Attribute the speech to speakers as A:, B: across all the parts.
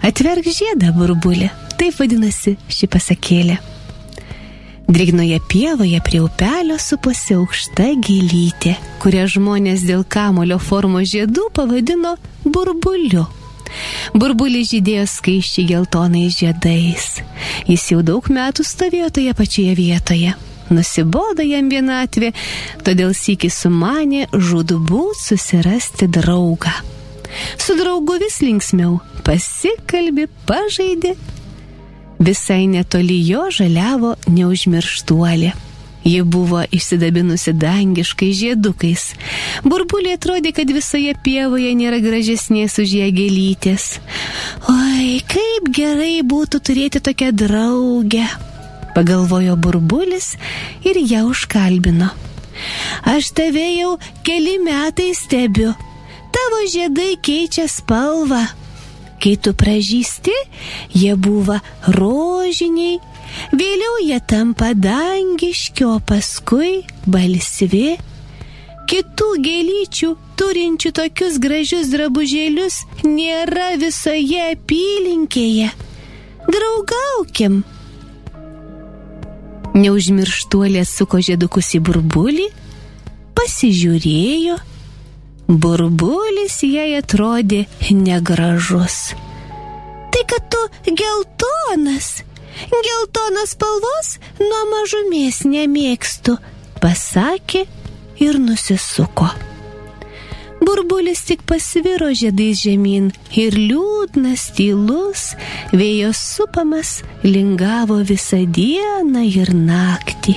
A: Atverk žiedą, burbulį, taip vadinasi ši pasakėlė. Drėgnoje pievoje prie upelio suposi aukšta gėlytė, kurią žmonės dėl kamulio formos žiedų pavadino burbuliu. Burbulis žydėjo skaisčiai geltonais žiedais. Jis jau daug metų stovėjo toje pačioje vietoje. Nusibodo jam vienatvė, todėl sykį sumanė žūtbūt susirasti draugą. Su draugu vis linksmiau pasikalbi, pažaidė. Visai netoli jo žaliavo neužmirštuolė. Ji buvo išsidabinusi dangiškai žiedukais. Burbulė atrodė, kad visoje pievoje nėra gražesnės už ją gėlytės. Oi, kaip gerai būtų turėti tokią draugę, pagalvojo burbulis ir ją užkalbino. Aš tave jau keli metai stebiu. Tavo žiedai keičia spalvą. Kai tu pražysti, jie buvo rožiniai, vėliau jie tampa dangiški, o paskui balsvi. Kitų gėlyčių, turinčių tokius gražius drabužėlius, nėra visoje apylinkėje. Draugaukim. Neužmirštuolė suko žiedukus į burbulį, pasižiūrėjo. Burbulis jai atrodė negražus. Tai kad tu geltonas spalvos nuo mažumės nemėgstu, pasakė ir nusisuko. Burbulis tik pasviro žiedais žemyn ir liūdnas, tylus, vėjo supamas lingavo visą dieną ir naktį.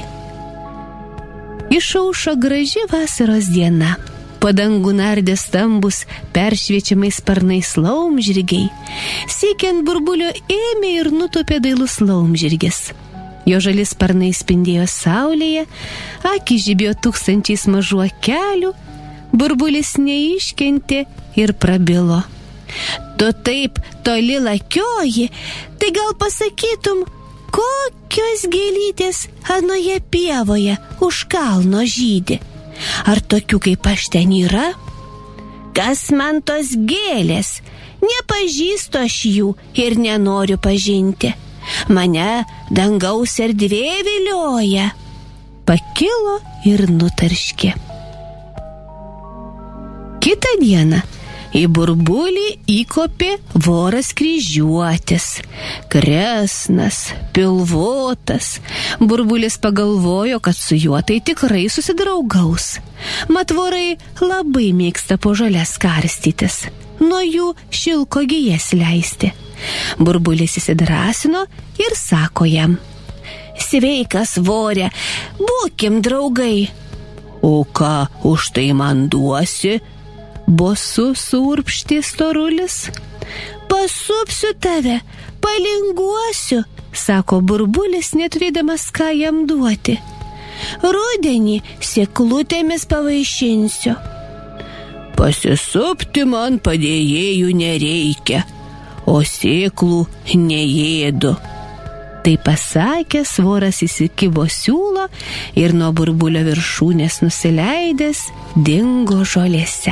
A: Išaušo graži vasaros diena. Po dangų nardė stambus, peršviečiamais sparnais laumžirgiai. Sykį ant burbulio ėmė ir nutūpė dailus laumžirgis. Jo žali sparnai spindėjo saulėje, akys žibėjo tūkstančiais mažų akelių. Burbulis neiškentė ir prabilo. Tu taip toli lakioji, tai gal pasakytum, kokios gėlytės anoje pievoje už kalno žydi? Ar tokių kaip aš ten yra? Kas man tos gėlės? Nepažįstu aš jų ir nenoriu pažinti. Mane dangaus erdvė vilioja. Pakilo ir nutarškė. Kitą dieną į burbulį įkopė voras kryžiuotis, kresnas, pilvotas. Burbulis pagalvojo, kad su juo tai tikrai susidraugaus. Mat vorai labai mėgsta po žalias karstytis, nuo jų šilko gijas leisti. Burbulis įsidrąsino ir sako jam: Sveikas, vorė, būkim draugai. O ką už tai man duosi? Bosu suurpštė storulis. Pasupsiu tave, palinguosiu, sako burbulis, neturėdamas ką jam duoti. Rudenį sėklutėmis pavaišinsiu. Pasisupti man padėjėjų nereikia, o sėklų neėdu. Tai pasakęs, voras įsikibo siūlo ir nuo burbulio viršūnės nusileidęs dingo žolėse.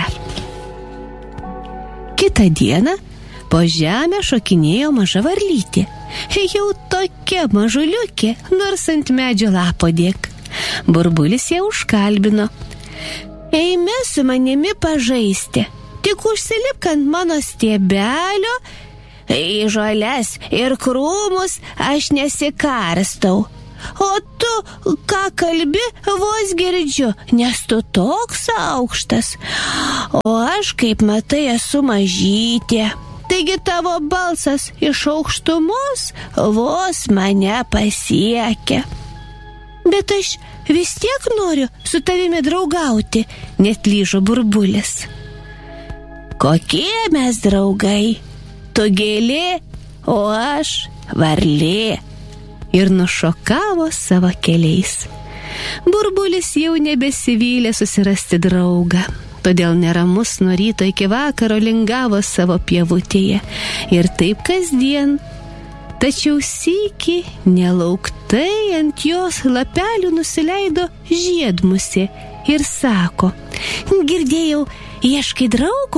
A: Kitą dieną po žemę šokinėjo maža varlytė. Jau tokia mažuliukė, nors ant medžio lapo dėk. Burbulis ją užkalbino. Eime su manimi pažaisti, tik užsilipk ant mano stiebelio. Į žoles ir krūmus aš nesikarstau. O tu ką kalbi, vos girdžiu, nes tu toks aukštas. O aš, kaip matai, esu mažytė. Taigi tavo balsas iš aukštumos vos mane pasiekia. Bet aš vis tiek noriu su tavimi draugauti, netlyžo burbulis. Kokie mes draugai? Tu gėlė, o aš varlė. Ir nušokavo savo keliais. Burbulis jau nebesivylė susirasti draugą, todėl neramus nuo ryto iki vakaro lingavo savo pievutėje ir taip kasdien. Tačiau sykį nelauktai ant jos lapelių nusileido žiedmusė ir sako: Girdėjau, ieškai draugo?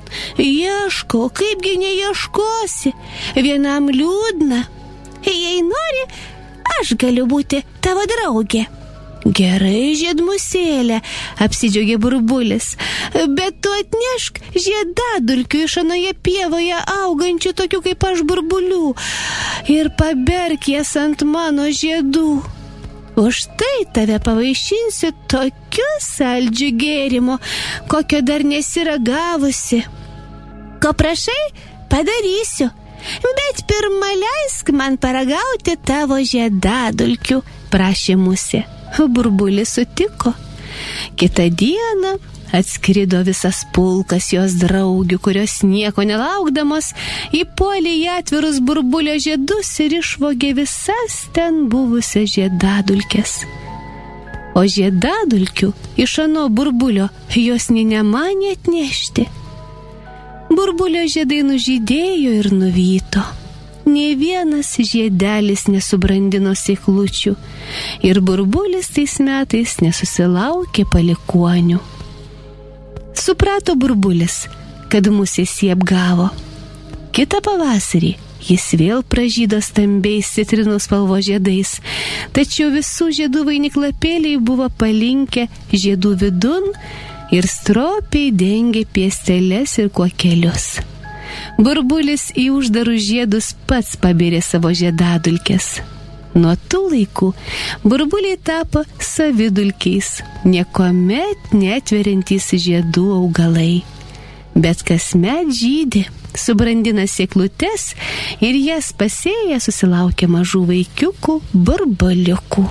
A: Ieškau, kaipgi neieškosi, vienam liūdna. Jei nori, aš galiu būti tavo draugė. Gerai, žiedmusėlė, apsidžiaugė Burbulis, bet tu atnešk žiedadulkių iš anoje pievoje augančių tokių kaip aš burbulių ir paberk jas ant mano žiedų. Už tai tave pavaišinsiu tokiu saldžiu gėrimu, kokio dar nesi ragavusi. Ko prašai, padarysiu, bet pirma leisk man paragauti tavo žiedadulkių, prašė musė. Burbulis sutiko. Kitą dieną atskrido visas pulkas jos draugių, kurios nieko nelaukdamos įpuolė į atvirus Burbulio žiedus ir išvogė visas ten buvusias žiedadulkes. O žiedadulkių iš ano Burbulio jos nė nemanė atnešti. Burbulio žiedai nužydėjo ir nuvyto. Nė vienas žiedelis nesubrandino sėklučių ir Burbulis tais metais nesusilaukė palikuonių. Suprato Burbulis, kad musės jį apgavo. Kitą pavasarį jis vėl pražydo stambiais citrinų spalvos žiedais, tačiau visų žiedų vainiklapėliai buvo palinkę žiedų vidun ir stropiai dengė piesteles ir kuokelius. Burbulis į uždarus žiedus pats pabėrė savo žiedadulkes. Nuo tų laikų burbuliai tapo savidulkiais, niekuomet neatveriantys žiedų augalai. Bet kasmet žydi, subrandina sėklutes ir jas pasėję susilaukia mažų vaikiukų burbuliukų.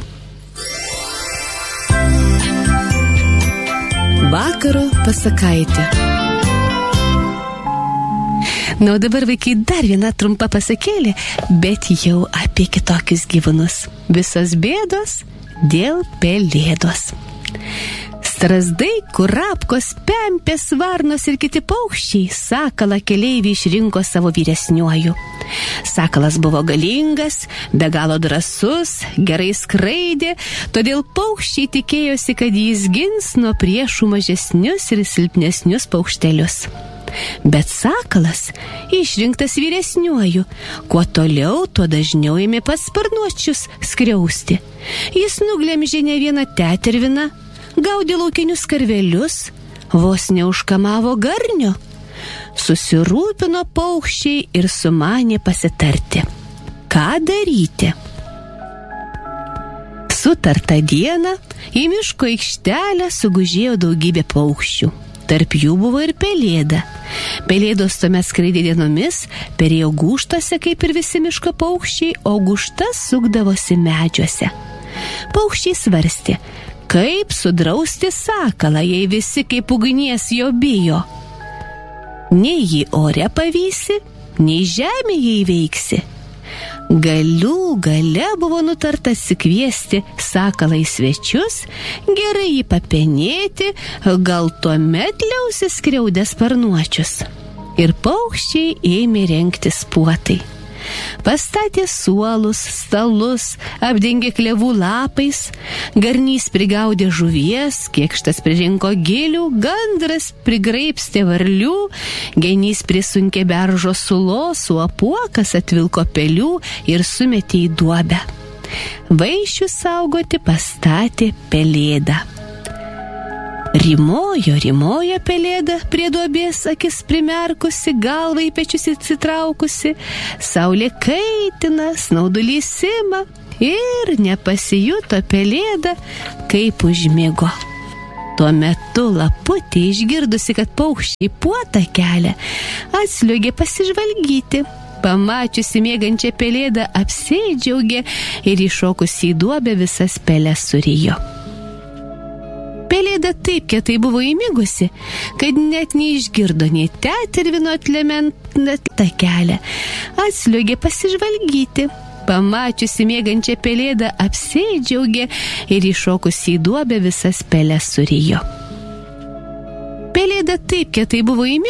A: Vakaro pasakaitė. Na, o dabar, vaikai, dar viena trumpa pasakėlė, bet jau apie kitokius gyvūnus. Visos bėdos dėl pelėdos. Strazdai, kurapkos, pempės, varnos ir kiti paukščiai sakalą keleivį išrinko savo vyresniuoju. Sakalas buvo galingas, be galo drąsus, gerai skraidė, todėl paukščiai tikėjosi, kad jis gins nuo priešų mažesnius ir silpnesnius paukštelius. Bet sakalas, išrinktas vyresniuoju, kuo toliau, tuo dažniau ėmė pats sparnuočius skriausti. Jis nuglemžė ne vieną teterviną, gaudė laukinius karvelius, vos neužkamavo garnio. Susirūpino paukščiai ir sumanė pasitarti, ką daryti. Sutartą dieną į miško aikštelę sugužėjo daugybė paukščių. Tarp jų buvo ir pelėda. Pelėdos tuomet skraidė dienomis, perėjo gūžtose kaip ir visi miško paukščiai, o gūžtas sukdavosi medžiuose. Paukščiai svarstė, kaip sudrausti sakalą, jei visi kaip ugnies jo bijo. Nei jį ore pavysi, nei žemėje įveiksi. Galų gale buvo nutarta sikviesti sakalą į svečius, gerai jį papenėti, gal tuomet liausis skriaudęs sparnuočius. Ir paukščiai ėmė rengtis puotai. Pastatė suolus, stalus, apdengė klevų lapais, garnys prigaudė žuvies, kėkštas pririnko gėlių, gandras prigraibstė varlių, genys prisunkė beržo sulos, o apuokas atvilko pelių ir sumetė į duobę. Vaišių saugoti pastatė pelėdą. Rymojo pelėda prie duobės, akis primerkusi, galvą į pečius įsitraukusi, saulė kaitina, snaudulys ima ir nepasijuto pelėda, kaip užmigo. Tuo metu laputė, išgirdusi, kad paukščiai puotą kelia, atsliuogė pasižvalgyti. Pamačiusi miegančią pelėdą, apsidžiaugė ir įšokusi į duobę visas peles surijo. Pelėda taip kietai buvo įmigusi, kad net neišgirdo nei tetervino atlementą kelią. Atsliuogė pasižvalgyti. Pamačiusi miegančią pelėdą, apsidžiaugė ir įšokusi į duobę visas peles surijo. Pelėda taip kietai buvo įmigusi,